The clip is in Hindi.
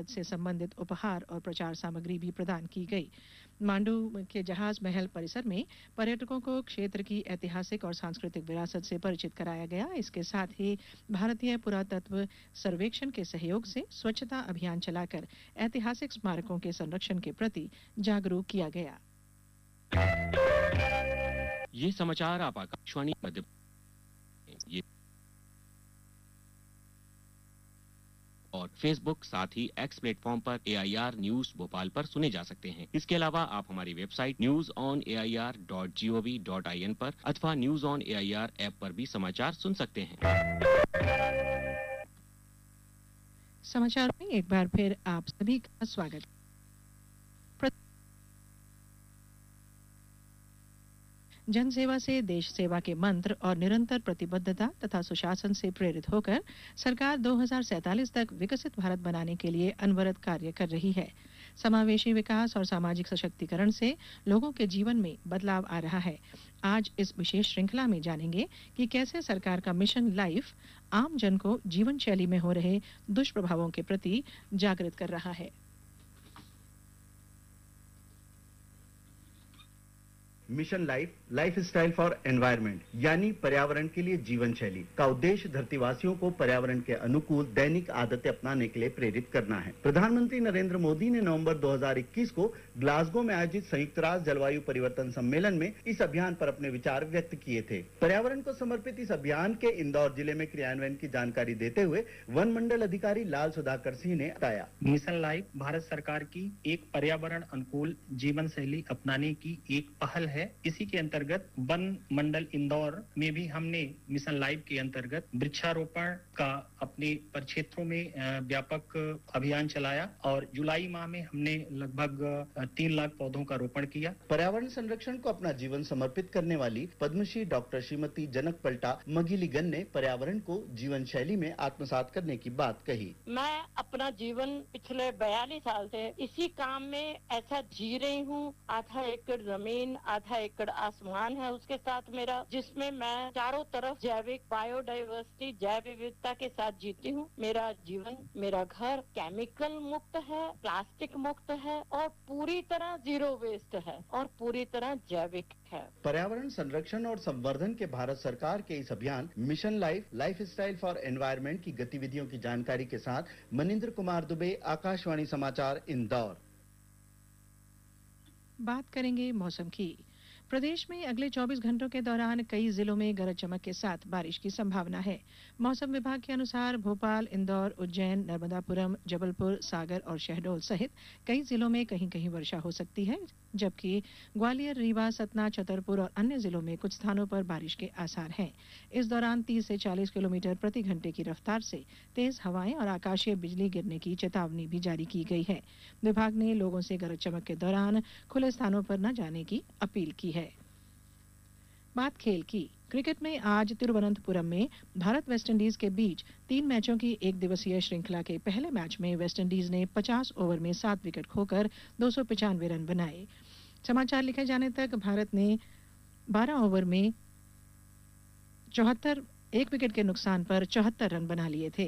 स्वागत से संबंधित उपहार और प्रचार सामग्री भी प्रदान की गई। मांडू के जहाज महल परिसर में पर्यटकों को क्षेत्र की ऐतिहासिक और सांस्कृतिक विरासत से परिचित कराया गया। इसके साथ ही भारतीय पुरातत्व सर्वेक्षण के सहयोग से स्वच्छता अभियान चलाकर ऐतिहासिक स्मारकों के संरक्षण के प्रति जागरूक किया गया। ये समाचार आप आकाशवाणी मध्य ये और फेसबुक साथ ही एक्स प्लेटफॉर्म पर AIR न्यूज भोपाल पर सुने जा सकते हैं। इसके अलावा आप हमारी वेबसाइट newsonair.gov.in पर अथवा न्यूज ऑन AIR ऐप पर भी समाचार सुन सकते हैं। समाचार में एक बार फिर आप सभी का स्वागत। जन सेवा से देश सेवा के मंत्र और निरंतर प्रतिबद्धता तथा सुशासन से प्रेरित होकर सरकार 2047 तक विकसित भारत बनाने के लिए अनवरत कार्य कर रही है। समावेशी विकास और सामाजिक सशक्तिकरण से लोगों के जीवन में बदलाव आ रहा है। आज इस विशेष श्रृंखला में जानेंगे कि कैसे सरकार का मिशन लाइफ आम जन को जीवन शैली में हो रहे दुष्प्रभावों के प्रति जागृत कर रहा है। Mission life life style for environment यानी पर्यावरण के लिए जीवन शैली का उद्देश्य धरतीवासियों को पर्यावरण के अनुकूल दैनिक आदतें अपनाने के लिए प्रेरित करना है। प्रधानमंत्री नरेंद्र मोदी ने नवंबर 2021 को ग्लासगो में आयोजित संयुक्त राष्ट्र जलवायु परिवर्तन सम्मेलन में इस अभियान पर अपने विचार व्यक्त किए थे। पर्यावरण को समर्पित इस अभियान के इंदौर जिले में क्रियान्वयन की जानकारी देते हुए वन मंडल अधिकारी लाल सुधाकर सिंह ने बताया। मिशन लाइफ भारत सरकार की एक पर्यावरण अनुकूल जीवन शैली अपनाने की एक पहल है। इसी के अंतर्गत वन मंडल इंदौर में भी हमने मिशन लाइफ के अंतर्गत वृक्षारोपण का अपने परिक्षेत्रों में व्यापक अभियान चलाया और जुलाई माह में हमने लगभग 3 लाख पौधों का रोपण किया। पर्यावरण संरक्षण को अपना जीवन समर्पित करने वाली पद्मश्री डॉक्टर श्रीमती जनक पलटा मगिलीगन ने पर्यावरण को जीवन शैली में आत्मसात करने की बात कही। मैं अपना जीवन पिछले 42 साल से इसी काम में ऐसा जी रही हूँ। आधा एकड़ जमीन आधा एकड़ आसमान है उसके साथ मेरा, जिसमें मैं चारों तरफ जैविक बायोडाइवर्सिटी जैव विविधता के साथ जीती हूँ। मेरा जीवन मेरा घर केमिकल मुक्त है, प्लास्टिक मुक्त है और पूरी तरह जीरो वेस्ट है और पूरी तरह जैविक है। पर्यावरण संरक्षण और संवर्धन के भारत सरकार के इस अभियान mission life life style for environment की गतिविधियों की जानकारी के साथ मनिंद्र कुमार दुबे, आकाशवाणी समाचार, इंदौर। बात करेंगे मौसम की। प्रदेश में अगले 24 घंटों के दौरान कई जिलों में गरज चमक के साथ बारिश की संभावना है। मौसम विभाग के अनुसार भोपाल, इंदौर, उज्जैन, नर्मदापुरम, जबलपुर, सागर और शहडोल सहित कई जिलों में कहीं-कहीं वर्षा हो सकती है, जबकि ग्वालियर, रीवा, सतना, छतरपुर और अन्य जिलों में कुछ स्थानों पर बारिश के आसार हैं। इस दौरान 30 से 40 किलोमीटर प्रति घंटे की रफ्तार से तेज हवाएं और आकाशीय बिजली गिरने की चेतावनी भी जारी की गई है। विभाग ने लोगों से गरज चमक के दौरान खुले स्थानों पर न जाने की अपील की है। बात खेल की। क्रिकेट में आज तिरुवनंतपुरम में भारत वेस्टइंडीज के बीच 3 मैचों की एक दिवसीय श्रृंखला के पहले मैच में वेस्टइंडीज ने 50 ओवर में 7 विकेट खोकर 295 रन बनाए। समाचार लिखे जाने तक भारत ने 12 ओवर में 74 एक विकेट के नुकसान पर 74 रन बना लिए थे।